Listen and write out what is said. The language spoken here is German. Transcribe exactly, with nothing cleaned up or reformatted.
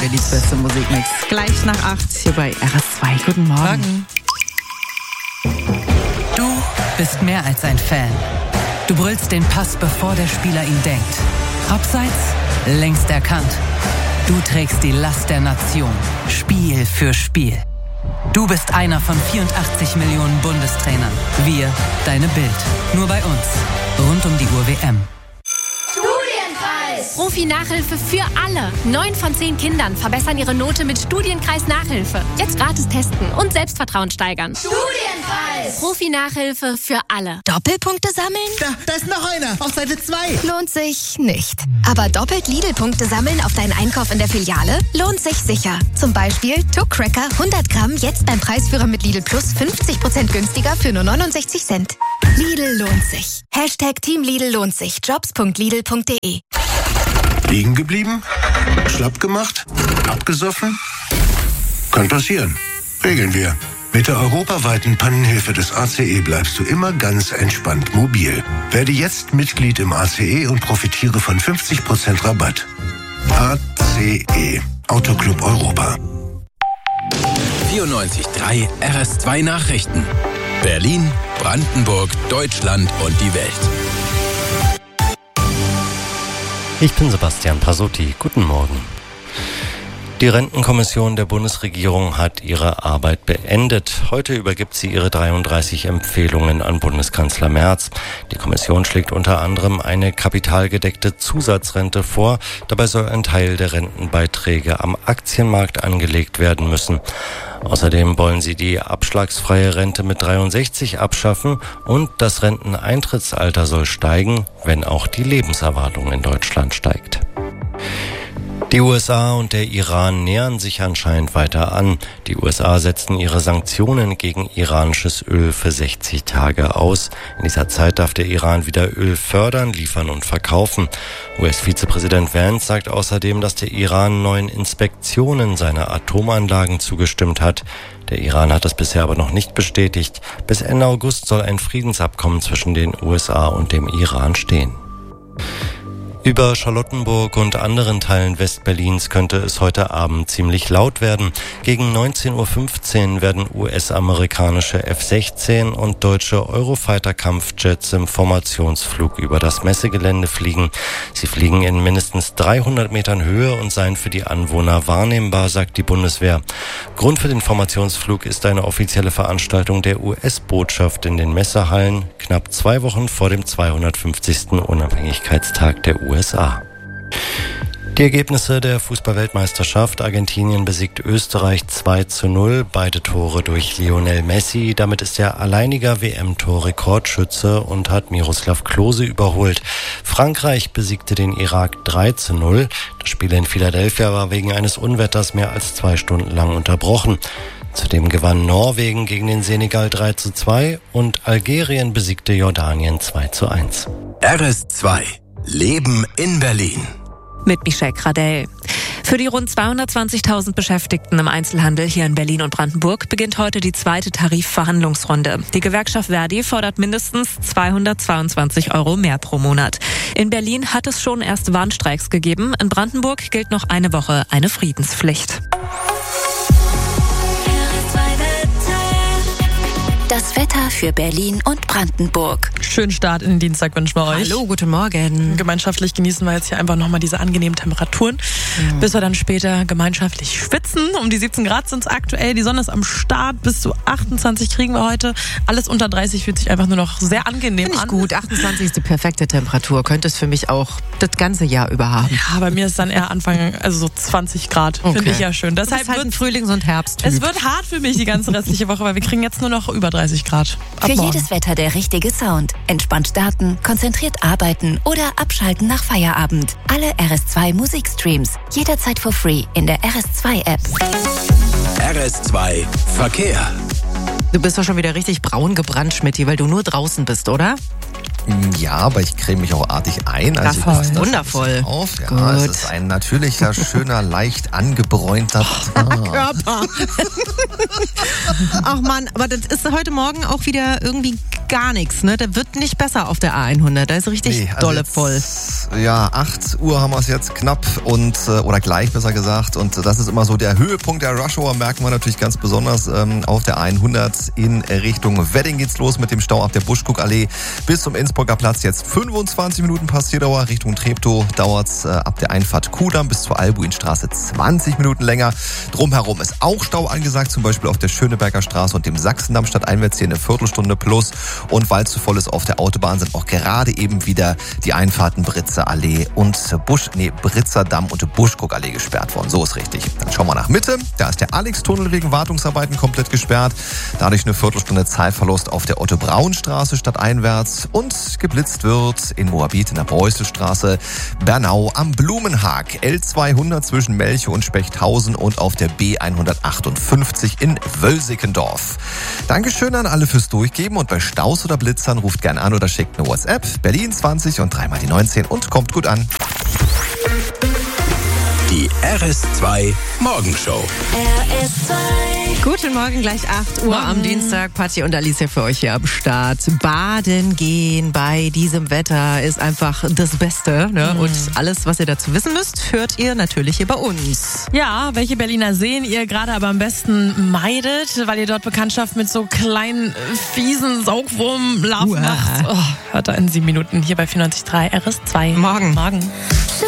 Berlins beste Musikmix. Gleich nach acht hier bei R S zwei. Guten Morgen. Morgen. Du bist mehr als ein Fan. Du brüllst den Pass, bevor der Spieler ihn denkt. Abseits, längst erkannt. Du trägst die Last der Nation, Spiel für Spiel. Du bist einer von vierundachtzig Millionen Bundestrainern. Wir, deine Bild. Nur bei uns. Rund um die Uhr W M. Studienkreis! Profi-Nachhilfe für alle. Neun von zehn Kindern verbessern ihre Note mit Studienkreis-Nachhilfe. Jetzt gratis testen und Selbstvertrauen steigern. Studienkreis! Profi-Nachhilfe für alle. Doppelpunkte sammeln? Da, da ist noch einer. Auf Seite zwei. Lohnt sich nicht. Aber doppelt Lidl-Punkte sammeln auf deinen Einkauf in der Filiale lohnt sich sicher. Zum Beispiel Tuck Cracker hundert Gramm jetzt beim Preisführer mit Lidl Plus fünfzig Prozent günstiger für nur neunundsechzig Cent. Lidl lohnt sich. Hashtag Team Lidl lohnt sich. jobs punkt lidl punkt de. Liegen geblieben? Schlapp gemacht? Abgesoffen? Kann passieren. Regeln wir. Mit der europaweiten Pannenhilfe des A C E bleibst du immer ganz entspannt mobil. Werde jetzt Mitglied im A C E und profitiere von fünfzig Prozent Rabatt. A C E. Autoclub Europa. vierundneunzig Komma drei R S zwei Nachrichten. Berlin, Brandenburg, Deutschland und die Welt. Ich bin Sebastian Pasotti. Guten Morgen. Die Rentenkommission der Bundesregierung hat ihre Arbeit beendet. Heute übergibt sie ihre dreiunddreißig Empfehlungen an Bundeskanzler Merz. Die Kommission schlägt unter anderem eine kapitalgedeckte Zusatzrente vor. Dabei soll ein Teil der Rentenbeiträge am Aktienmarkt angelegt werden müssen. Außerdem wollen sie die abschlagsfreie Rente mit dreiundsechzig abschaffen und das Renteneintrittsalter soll steigen, wenn auch die Lebenserwartung in Deutschland steigt. Die U S A und der Iran nähern sich anscheinend weiter an. Die U S A setzen ihre Sanktionen gegen iranisches Öl für sechzig Tage aus. In dieser Zeit darf der Iran wieder Öl fördern, liefern und verkaufen. U S-Vizepräsident Vance sagt außerdem, dass der Iran neuen Inspektionen seiner Atomanlagen zugestimmt hat. Der Iran hat das bisher aber noch nicht bestätigt. Bis Ende August soll ein Friedensabkommen zwischen den U S A und dem Iran stehen. Über Charlottenburg und anderen Teilen Westberlins könnte es heute Abend ziemlich laut werden. Gegen neunzehn Uhr fünfzehn werden U S-amerikanische F sechzehn und deutsche Eurofighter-Kampfjets im Formationsflug über das Messegelände fliegen. Sie fliegen in mindestens dreihundert Metern Höhe und seien für die Anwohner wahrnehmbar, sagt die Bundeswehr. Grund für den Formationsflug ist eine offizielle Veranstaltung der U S-Botschaft in den Messehallen, knapp zwei Wochen vor dem zweihundertfünfzigsten Unabhängigkeitstag der U S A. Die Ergebnisse der Fußball-Weltmeisterschaft: Argentinien besiegt Österreich zwei zu null, beide Tore durch Lionel Messi. Damit ist er alleiniger W M-Tor-Rekordschütze und hat Miroslav Klose überholt. Frankreich besiegte den Irak drei zu null. Das Spiel in Philadelphia war wegen eines Unwetters mehr als zwei Stunden lang unterbrochen. Zudem gewann Norwegen gegen den Senegal drei zu zwei und Algerien besiegte Jordanien zwei zu eins. R S zwei. Leben in Berlin. Mit Michelle Gradell. Für die rund zweihundertzwanzigtausend Beschäftigten im Einzelhandel hier in Berlin und Brandenburg beginnt heute die zweite Tarifverhandlungsrunde. Die Gewerkschaft Verdi fordert mindestens zweihundertzweiundzwanzig Euro mehr pro Monat. In Berlin hat es schon erst Warnstreiks gegeben. In Brandenburg gilt noch eine Woche eine Friedenspflicht. Das Wetter für Berlin und Brandenburg. Schönen Start in den Dienstag wünschen wir euch. Hallo, guten Morgen. Gemeinschaftlich genießen wir jetzt hier einfach nochmal diese angenehmen Temperaturen, mhm. bis wir dann später gemeinschaftlich schwitzen. Um die siebzehn Grad sind es aktuell. Die Sonne ist am Start. Bis zu achtundzwanzig kriegen wir heute. Alles unter dreißig fühlt sich einfach nur noch sehr angenehm Find ich an. gut. achtundzwanzig ist die perfekte Temperatur. Könnte es für mich auch das ganze Jahr über haben. Ja, bei mir ist dann eher Anfang, also so zwanzig Grad. Okay. Finde ich ja schön. Deshalb du bist halt ein wird Frühlings- und Herbst. Es wird hart für mich die ganze restliche Woche, weil wir kriegen jetzt nur noch über dreißig Grad. Ab Für morgen. jedes Wetter der richtige Sound. Entspannt starten, konzentriert arbeiten oder abschalten nach Feierabend. Alle R S zwei Musikstreams. Jederzeit for free in der R S zwei App. R S zwei Verkehr. Du bist doch schon wieder richtig braun gebrannt, Schmitty, weil du nur draußen bist, oder? Ja, aber ich creme mich auch artig ein. Das Also ist ich passe wundervoll. Auf. Ja, Gut. es ist ein natürlicher, schöner, leicht angebräunter Körper. Ach Mann, aber das ist heute Morgen auch wieder irgendwie gar nichts, ne? Der wird nicht besser auf der A hundert. Da ist richtig Nee, also dolle jetzt, voll. Ja, acht Uhr haben wir es jetzt knapp und äh, oder gleich besser gesagt. Und das ist immer so der Höhepunkt der Rush Hour, merken wir natürlich ganz besonders ähm, auf der A hundert in Richtung Wedding geht's los mit dem Stau ab der Buschkuckallee bis zum Innsbrucker Platz. Jetzt fünfundzwanzig Minuten Passierdauer. Richtung Treptow dauert's äh, ab der Einfahrt Kudamm bis zur Albuinstraße zwanzig Minuten länger. Drumherum ist auch Stau angesagt, zum Beispiel auf der Schöneberger Straße und dem Sachsendamm stadteinwärts hier eine Viertelstunde plus. Und weil es zu voll ist auf der Autobahn, sind auch gerade eben wieder die Einfahrten Britzer Allee und Busch, nee, Britzer Damm und Buschkuckallee gesperrt worden. So ist richtig. Dann schauen wir nach Mitte. Da ist der Alex-Tunnel wegen Wartungsarbeiten komplett gesperrt. Dadurch eine Viertelstunde Zeitverlust auf der Otto-Braun-Straße stadteinwärts. Und geblitzt wird in Moabit in der Preußelstraße, Bernau am Blumenhag, L zweihundert zwischen Melche und Spechthausen und auf der B hundertachtundfünfzig in Wölsikendorf. Dankeschön an alle fürs Durchgeben und bei Staus oder Blitzern ruft gern an oder schickt eine WhatsApp. Berlin zwanzig und dreimal die neunzehn und kommt gut an. Die R S zwei Morgenshow. R S zwei. Guten Morgen, gleich acht Uhr am Dienstag. Patti und Alicia für euch hier am Start. Baden gehen bei diesem Wetter ist einfach das Beste. Ne? Mhm. Und alles, was ihr dazu wissen müsst, hört ihr natürlich hier bei uns. Ja, welche Berliner Seen ihr gerade aber am besten meidet, weil ihr dort Bekanntschaft mit so kleinen, fiesen Saugwurmlarven Uah. macht. Oh, hört da in sieben Minuten hier bei vierundneunzig Komma drei R S zwei. Morgen. Morgen.